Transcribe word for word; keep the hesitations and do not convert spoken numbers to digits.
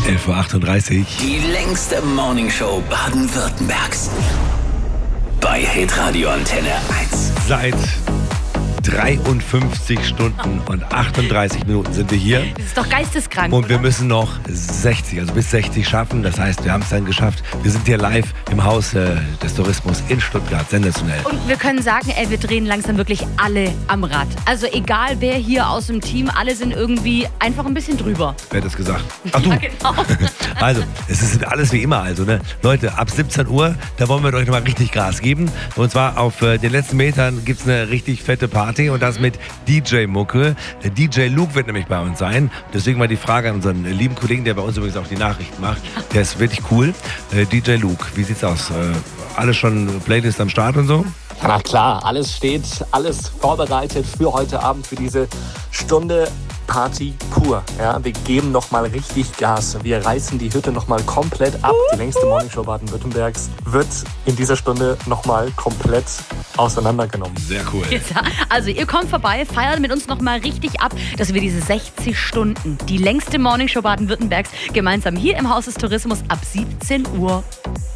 elf Uhr achtunddreißig. Die längste Morningshow Baden-Württembergs. Bei Hitradio Antenne eins. Seit dreiundfünfzig Stunden und achtunddreißig Minuten sind wir hier. Das ist doch geisteskrank. Und wir oder? müssen noch sechzig, also bis sechzig schaffen. Das heißt, wir haben es dann geschafft. Wir sind hier live im Haus äh, des Tourismus in Stuttgart. Sensationell. Und wir können sagen, ey, wir drehen langsam wirklich alle am Rad. Also egal wer hier aus dem Team, alle sind irgendwie einfach ein bisschen drüber. Wer hat das gesagt? Ach du. Ja, genau. Also, es ist alles wie immer. Also, ne? Leute, ab siebzehn Uhr, da wollen wir euch nochmal richtig Gas geben. Und zwar auf äh, den letzten Metern gibt es eine richtig fette Party und das mit D J-Mucke. Der D J Luke wird nämlich bei uns sein. Deswegen mal die Frage an unseren lieben Kollegen, der bei uns übrigens auch die Nachrichten macht. Der ist wirklich cool. Äh, D J Luke, wie sieht's aus? Äh, alles schon Playlist am Start und so? Na klar, alles steht, alles vorbereitet für heute Abend, für diese Stunde Party pur. Ja, wir geben nochmal richtig Gas. Wir reißen die Hütte nochmal komplett ab. Die längste Morningshow Baden-Württembergs wird in dieser Stunde nochmal komplett auseinandergenommen. Sehr cool. Also ihr kommt vorbei, feiert mit uns nochmal richtig ab, dass wir diese sechzig Stunden, die längste Morningshow Baden-Württembergs, gemeinsam hier im Haus des Tourismus ab siebzehn Uhr